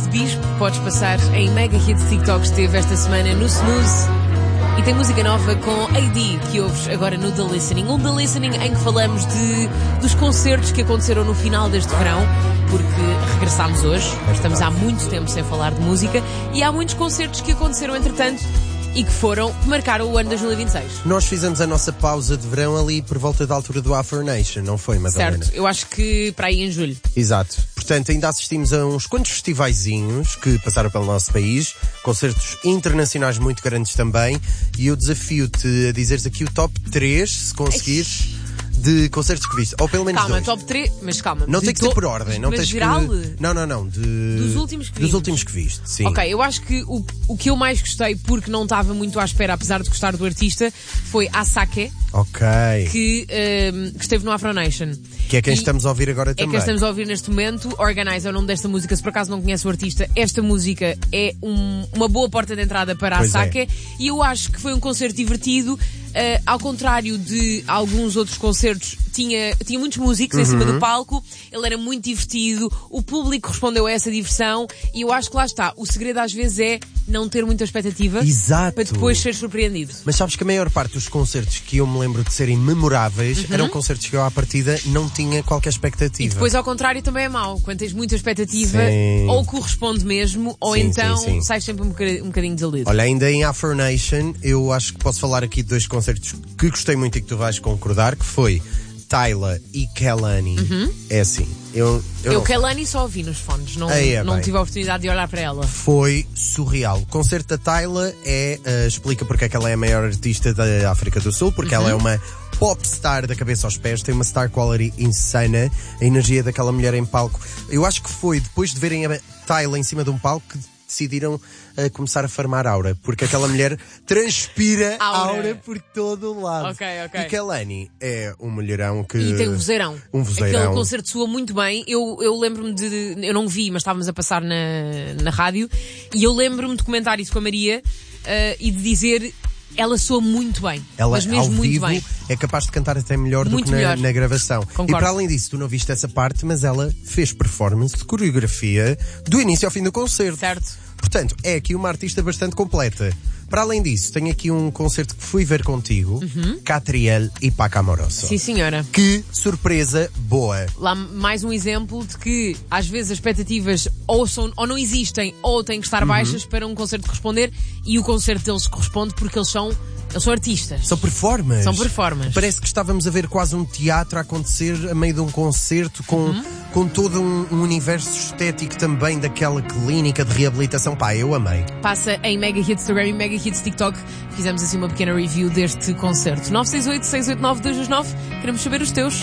de Bispo, podes passar em Mega Hits TikTok, esteve esta semana no Snooze. E tem música nova com AD, que ouves agora no The Listening. Um The Listening em que falamos dos concertos que aconteceram no final deste verão, porque regressámos hoje, estamos há muito tempo sem falar de música, e há muitos concertos que aconteceram entretanto e que marcaram o ano 2026. Nós fizemos a nossa pausa de verão ali por volta da altura do Afro Nation, não foi, Madalena? Certo, eu acho que para aí em julho. Exato. Portanto, ainda assistimos a uns quantos festivaizinhos que passaram pelo nosso país, concertos internacionais muito grandes também, e eu desafio-te a dizeres aqui o top 3, se conseguires, de concertos que viste. Ou pelo menos calma, dois. Top 3, mas calma. Não tem que ser por ordem. Não mas tens geral? Que... Não. Dos últimos que vimos. Dos últimos que viste, sim. Ok, eu acho que o que eu mais gostei, porque não estava muito à espera, apesar de gostar do artista, foi Asake. Ok. Que esteve no Afro Nation. Que é quem estamos a ouvir agora também. É quem estamos a ouvir neste momento. Organize é o nome desta música. Se por acaso não conhece o artista, esta música é uma boa porta de entrada para Asake. E eu acho que foi um concerto divertido. Ao contrário de alguns outros concertos, tinha muitos músicos em cima do palco, ele era muito divertido, o público respondeu a essa diversão, e eu acho que lá está, o segredo às vezes é não ter muita expectativa. Exato. Para depois ser surpreendido. Mas sabes que a maior parte dos concertos que eu me lembro de serem memoráveis eram concertos que eu à partida não tinha qualquer expectativa. E depois ao contrário também é mau, quando tens muita expectativa, ou corresponde mesmo, ou então sais sempre um bocadinho desiludido. Olha, ainda em Afro Nation, eu acho que posso falar aqui de dois concertos que gostei muito e que tu vais concordar, que foi Tyla e Kehlani. É assim, eu Kehlani só ouvi nos fones, não tive a oportunidade de olhar para ela. Foi surreal. O concerto da Tyla explica porque é que ela é a maior artista da África do Sul, porque ela é uma popstar da cabeça aos pés, tem uma star quality insana, a energia daquela mulher em palco. Eu acho que foi depois de verem a Tyla em cima de um palco que decidiram começar a farmar aura, porque aquela mulher transpira aura por todo o lado. Ok. E Kehlani é um mulherão que... E tem um vozeirão. Aquele concerto soa muito bem. Eu lembro-me eu não vi, mas estávamos a passar na rádio, e eu lembro-me de comentar isso com a Maria e de dizer... Ela soa muito bem, mas mesmo ao muito vivo, bem. É capaz de cantar até melhor muito do que melhor. Na gravação. Concordo. E para além disso, tu não viste essa parte, mas ela fez performance de coreografia do início ao fim do concerto. Certo. Portanto, é aqui uma artista bastante completa. Para além disso, tenho aqui um concerto que fui ver contigo, Catriel e Paca Amoroso. Sim, senhora. Que surpresa boa. Lá mais um exemplo de que às vezes as expectativas ou não existem ou têm que estar baixas para um concerto corresponder, e o concerto deles corresponde porque eles são artistas. São performers. Parece que estávamos a ver quase um teatro a acontecer a meio de um concerto com todo um universo estético também daquela clínica de reabilitação. Pá, eu amei. Passa em Mega Hits Instagram e Mega Hits TikTok. Fizemos assim uma pequena review deste concerto. 968-689-229. Queremos saber os teus.